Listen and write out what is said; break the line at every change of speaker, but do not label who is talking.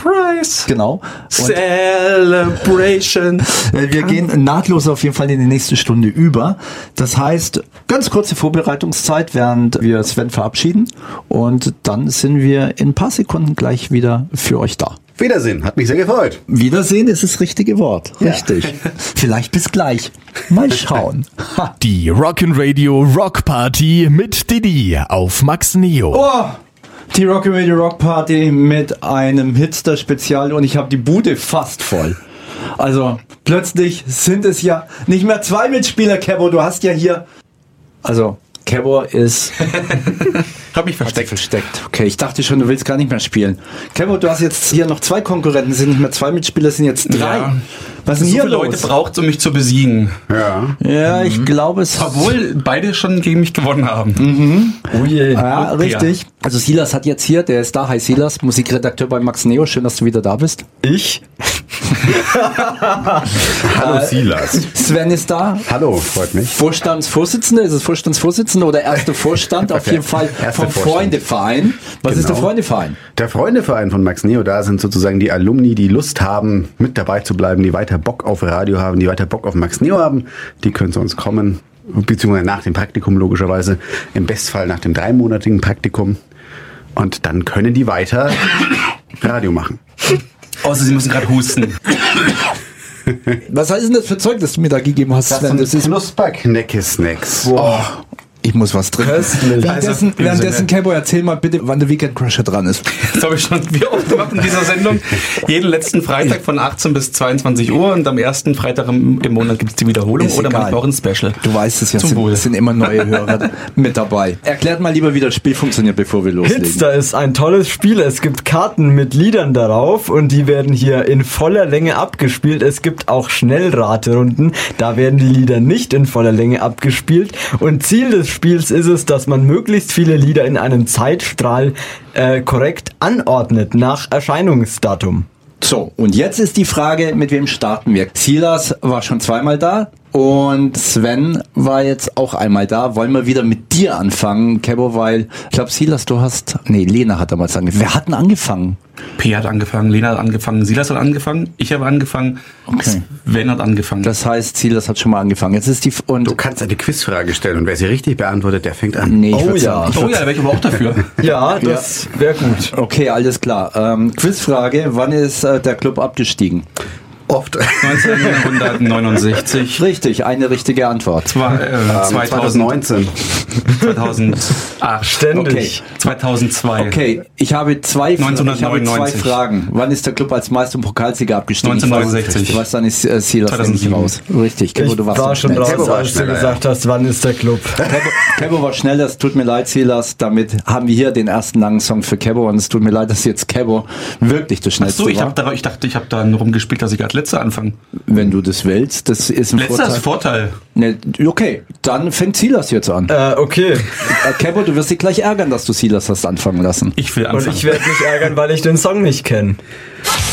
Surprise!
Genau.
Celebration!
Wir gehen nahtlos auf jeden Fall in die nächste Stunde über. Das heißt, ganz kurze Vorbereitungszeit, während wir Sven verabschieden. Und dann sind wir in ein paar Sekunden gleich wieder für euch da.
Wiedersehen, hat mich sehr gefreut.
Wiedersehen ist das richtige Wort. Richtig. Vielleicht bis gleich. Mal schauen. Ha.
Die Rock'n'Radio Rock Party mit Didi auf Max Neo.
Oh, die Rock'n'Radio Rock Party mit einem Hitster-Spezial und ich habe die Bude fast voll. Also plötzlich sind es ja nicht mehr 2 Mitspieler, Kebo. Du hast ja hier... Also Kebo ist...
Hab mich versteckt.
Okay, ich dachte schon, du willst gar nicht mehr spielen. Kebo, du hast jetzt hier noch 2 Konkurrenten, sind nicht mehr 2 Mitspieler, sind jetzt 3.
Ja.
Was ist
So
denn hier
viele
los?
Leute braucht, um mich zu besiegen.
Ja, ich glaube es...
Obwohl beide schon gegen mich gewonnen haben.
Oh je.
Ja, richtig. Also Silas hat jetzt hier, der ist da. Hi Silas, Musikredakteur bei Max Neo. Schön, dass du wieder da bist.
Ich?
Hallo Silas.
Sven ist da.
Hallo, freut mich.
Vorstandsvorsitzender, ist es Vorstandsvorsitzender oder erster Vorstand? Auf jeden Fall
Erster
vom
Vorstand.
Freundeverein. Was ist der
Genau.
Freundeverein?
Der Freundeverein von Max Neo, da sind sozusagen die Alumni, die Lust haben, mit dabei zu bleiben, die weiter Bock auf Radio haben, die weiter Bock auf Max Neo haben. Die können zu uns kommen, beziehungsweise nach dem Praktikum logischerweise. Im Bestfall nach dem 3-monatigen Praktikum. Und dann können die weiter Radio machen.
Außer sie müssen gerade husten.
Was heißt denn das für Zeug, das du mir da gegeben hast, Sven? Das ist...
Knusper-Knecke-Snacks.
Oh, ich muss was trinken. Währenddessen Cabo, erzähl mal bitte, wann der Weekend Crusher dran ist.
Das habe ich schon wie oft gemacht in dieser Sendung. Jeden letzten Freitag von 18 bis 22 Uhr und am ersten Freitag im Monat gibt es die Wiederholung
Ist
oder
egal.
manchmal auch ein Special.
Du weißt es ja,
Zum Wohl.
es sind immer neue Hörer mit dabei. Erklärt mal lieber, wie das Spiel funktioniert, bevor wir loslegen.
Hitster ist ein tolles Spiel. Es gibt Karten mit Liedern darauf und die werden hier in voller Länge abgespielt. Es gibt auch Schnellraterunden. Da werden die Lieder nicht in voller Länge abgespielt. Und Ziel des Spiels ist es, dass man möglichst viele Lieder in einem Zeitstrahl korrekt anordnet nach Erscheinungsdatum.
So, und jetzt ist die Frage, mit wem starten wir? Silas war schon 2-mal da und Sven war jetzt auch einmal da. Wollen wir wieder mit dir anfangen, Kebo, weil ich glaube, Silas, Lena hat damals angefangen. Wer hat denn angefangen?
P hat angefangen, Lena hat angefangen, Silas hat angefangen, ich habe angefangen,
Okay.
Sven hat angefangen.
Das heißt, Silas hat schon mal angefangen. Jetzt ist die...
Du kannst eine Quizfrage stellen und wer sie richtig beantwortet, der fängt an.
Nee, ich
Oh
würd
ja.
sagen,
Oh ja, da wäre ich aber auch dafür.
Ja, das wäre gut.
okay, alles klar. Quizfrage, wann ist der Club abgestiegen?
Oft.
1969.
Richtig, eine richtige Antwort.
2019.
2019.
2008.
Ständig.
2002.
Okay, ich habe zwei
1999.
Fragen. Wann ist der Club als Meister und Pokalsieger abgestiegen?
1969.
Ich weiß, dann ist Silas nämlich
2007.
raus. Richtig, Kebo,
Ich
du warst
war
am
schon
schnellsten.
raus,
war
als du
schneller,
gesagt hast, wann ist der Club.
Kebo war schneller, es tut mir leid, Silas. Damit haben wir hier den ersten langen Song für Kebo und es tut mir leid, dass jetzt Kebo wirklich der schnellste
Achso, ich
war.
dachte, ich habe da nur rumgespielt, dass ich als Letzter anfange.
Wenn du das willst, das ist ein
Letzter ist Vorteil.
Ne, okay, dann fängt Silas jetzt an.
Okay.
Kebo, du wirst dich gleich ärgern, dass du Silas hast anfangen lassen.
Ich will
Und
anfangen.
ich werde mich ärgern, weil ich den Song nicht kenne.